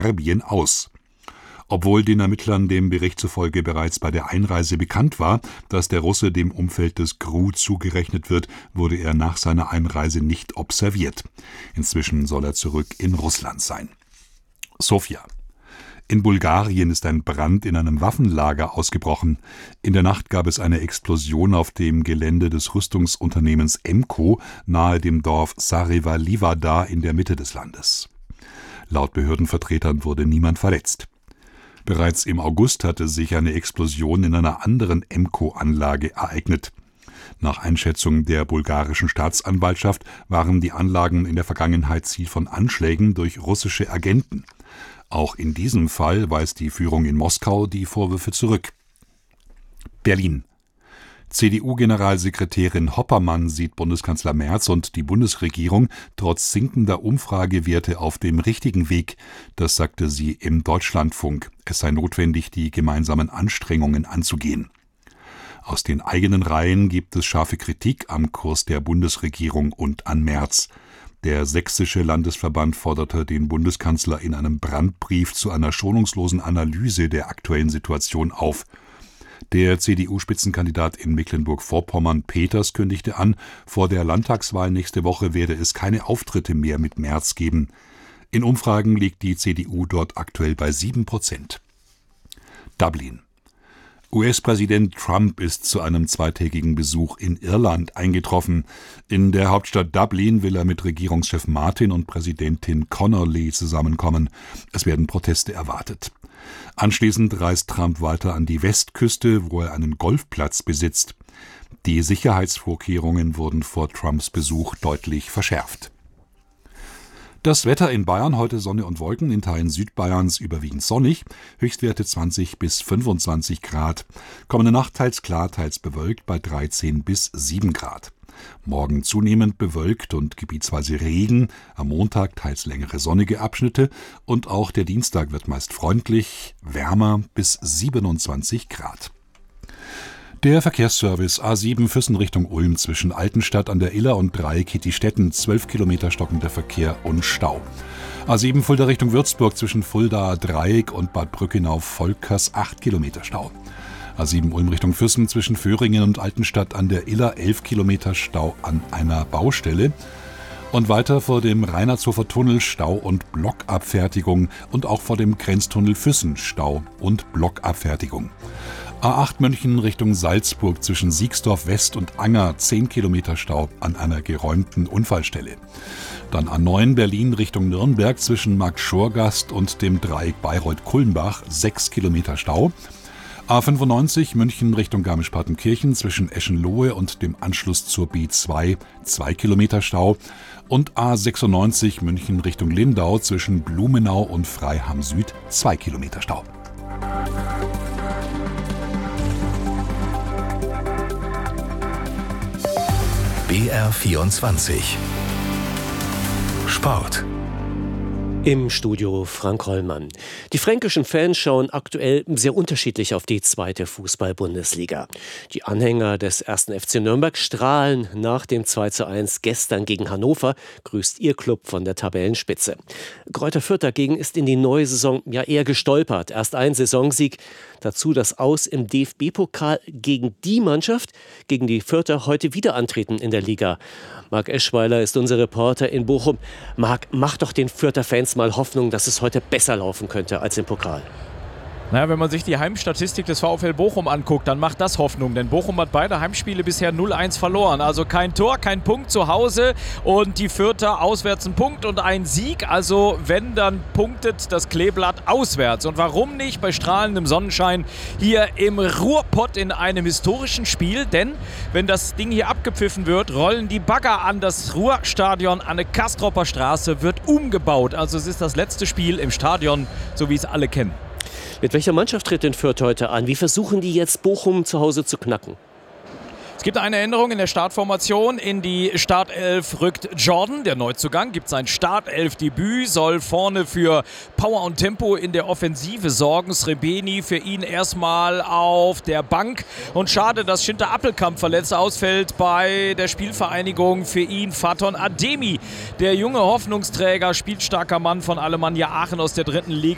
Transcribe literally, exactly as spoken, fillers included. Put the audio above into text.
Serbien aus. Obwohl den Ermittlern dem Bericht zufolge bereits bei der Einreise bekannt war, dass der Russe dem Umfeld des G R U zugerechnet wird, wurde er nach seiner Einreise nicht observiert. Inzwischen soll er zurück in Russland sein. Sofia. In Bulgarien ist ein Brand in einem Waffenlager ausgebrochen. In der Nacht gab es eine Explosion auf dem Gelände des Rüstungsunternehmens Emco nahe dem Dorf Sareva Livada in der Mitte des Landes. Laut Behördenvertretern wurde niemand verletzt. Bereits im August hatte sich eine Explosion in einer anderen Emco-Anlage ereignet. Nach Einschätzung der bulgarischen Staatsanwaltschaft waren die Anlagen in der Vergangenheit Ziel von Anschlägen durch russische Agenten. Auch in diesem Fall weist die Führung in Moskau die Vorwürfe zurück. Berlin. C D U-Generalsekretärin Hoppermann sieht Bundeskanzler Merz und die Bundesregierung trotz sinkender Umfragewerte auf dem richtigen Weg. Das sagte sie im Deutschlandfunk. Es sei notwendig, die gemeinsamen Anstrengungen anzugehen. Aus den eigenen Reihen gibt es scharfe Kritik am Kurs der Bundesregierung und an Merz. Der sächsische Landesverband forderte den Bundeskanzler in einem Brandbrief zu einer schonungslosen Analyse der aktuellen Situation auf. Der C D U-Spitzenkandidat in Mecklenburg-Vorpommern Peters kündigte an, vor der Landtagswahl nächste Woche werde es keine Auftritte mehr mit Merz geben. In Umfragen liegt die C D U dort aktuell bei sieben Prozent. Dublin. U S-Präsident Trump ist zu einem zweitägigen Besuch in Irland eingetroffen. In der Hauptstadt Dublin will er mit Regierungschef Martin und Präsidentin Connolly zusammenkommen. Es werden Proteste erwartet. Anschließend reist Trump weiter an die Westküste, wo er einen Golfplatz besitzt. Die Sicherheitsvorkehrungen wurden vor Trumps Besuch deutlich verschärft. Das Wetter in Bayern: heute Sonne und Wolken, in Teilen Südbayerns überwiegend sonnig, Höchstwerte zwanzig bis fünfundzwanzig Grad. Kommende Nacht teils klar, teils bewölkt bei dreizehn bis sieben Grad. Morgen zunehmend bewölkt und gebietsweise Regen, am Montag teils längere sonnige Abschnitte und auch der Dienstag wird meist freundlich, wärmer bis siebenundzwanzig Grad. Der Verkehrsservice: A sieben Füssen Richtung Ulm zwischen Altenstadt an der Iller und Dreieck Kittistetten, zwölf Kilometer stockender Verkehr und Stau. A sieben Fulda Richtung Würzburg zwischen Fulda Dreieck und Bad Brückenau-Volkers, acht Kilometer Stau. A sieben Ulm Richtung Füssen zwischen Föhringen und Altenstadt an der Iller, elf Kilometer Stau an einer Baustelle. Und weiter vor dem Reinhardshofer Tunnel Stau und Blockabfertigung und auch vor dem Grenztunnel Füssen Stau und Blockabfertigung. A acht München Richtung Salzburg zwischen Siegsdorf West und Anger, zehn Kilometer Stau an einer geräumten Unfallstelle. Dann A neun Berlin Richtung Nürnberg zwischen Markt-Schorgast und dem Dreieck Bayreuth-Kulmbach, sechs Kilometer Stau. A fünfundneunzig München Richtung Garmisch-Partenkirchen zwischen Eschenlohe und dem Anschluss zur B zwei, zwei Kilometer Stau. Und A sechsundneunzig München Richtung Lindau zwischen Blumenau und Freiham Süd, zwei Kilometer Stau. B R vierundzwanzig Sport. Im Studio Frank Hollmann. Die fränkischen Fans schauen aktuell sehr unterschiedlich auf die zweite Fußball-Bundesliga. Die Anhänger des ersten F C Nürnberg strahlen nach dem zwei zu eins gestern gegen Hannover, grüßt ihr Club von der Tabellenspitze. Greuther Fürth dagegen ist in die neue Saison ja eher gestolpert. Erst ein Saisonsieg, dazu das Aus im D F B-Pokal gegen die Mannschaft, gegen die Fürther heute wieder antreten in der Liga. Marc Eschweiler ist unser Reporter in Bochum. Marc, mach doch den Fürther Fans mal Hoffnung, dass es heute besser laufen könnte als im Pokal. Naja, wenn man sich die Heimstatistik des VfL Bochum anguckt, dann macht das Hoffnung. Denn Bochum hat beide Heimspiele bisher null eins verloren. Also kein Tor, kein Punkt zu Hause und die Fürther auswärts ein Punkt und ein Sieg. Also wenn, dann punktet das Kleeblatt auswärts. Und warum nicht bei strahlendem Sonnenschein hier im Ruhrpott in einem historischen Spiel? Denn wenn das Ding hier abgepfiffen wird, rollen die Bagger an. Das Ruhrstadion an der Kastropper Straße wird umgebaut. Also es ist das letzte Spiel im Stadion, so wie es alle kennen. Mit welcher Mannschaft tritt denn Fürth heute an? Wie versuchen die jetzt Bochum zu Hause zu knacken? Es gibt eine Änderung in der Startformation. In die Startelf rückt Jordan, der Neuzugang, gibt sein Startelf-Debüt, soll vorne für Power und Tempo in der Offensive sorgen. Srebeni für ihn erstmal auf der Bank. Und schade, dass Schinter Appelkamp verletzt ausfällt bei der Spielvereinigung. Für ihn Faton Ademi, der junge Hoffnungsträger, spielstarker Mann von Alemannia Aachen aus der dritten Liga.